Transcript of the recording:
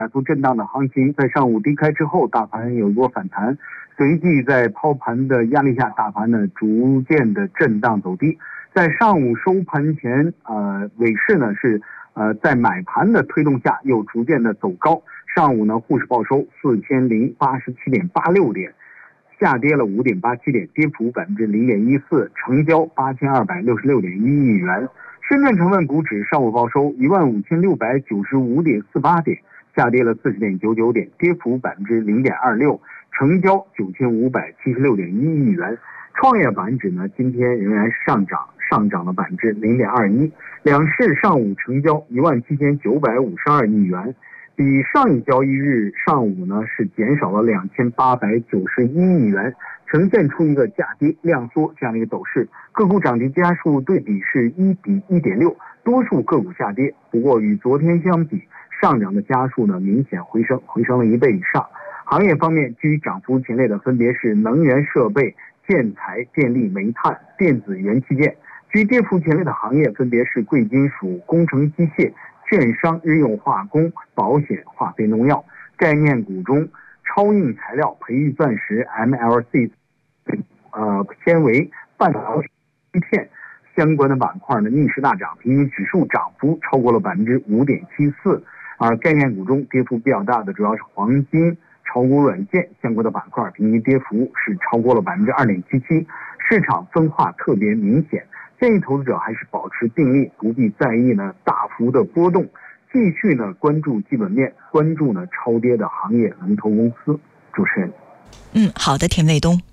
反复震荡的行情，在上午低开之后，大盘有一波反弹，随即在抛盘的压力下，大盘呢逐渐的震荡走低。在上午收盘前，尾市呢是在买盘的推动下，又逐渐的走高。上午呢，沪市报收4087.86点，下跌了5.87点，跌幅0.14%，成交8266.1亿元。深圳成分股指上午报收15695.48点，下跌了40.99点，跌幅0.26%，成交9576.1亿元。创业板指呢，今天仍然上涨了0.21%。两市上午成交17952亿元，比上一交易日上午呢是减少了2891亿元，呈现出一个价跌量缩这样的一个走势。个股涨跌家数对比是1比1.6，多数个股下跌，不过与昨天相比，上涨的家数呢明显回升了1倍以上。行业方面，居涨幅前列的分别是能源设备、建材、电力、煤炭、电子元器件；居跌幅前列的行业分别是贵金属、工程机械、券商、日用化工、保险、化肥、农药。概念股中，超硬材料、培育钻石、MLC、纤维、半导体片相关的板块呢逆势大涨，平均指数涨幅超过了5.74%。而概念股中跌幅比较大的主要是黄金、炒股软件相关的板块，平均跌幅是超过了2.77%，市场分化特别明显。建议投资者还是保持定力，不必在意呢大幅的波动，继续呢关注基本面，关注呢超跌的行业龙头公司。主持人， 好的，田卫东。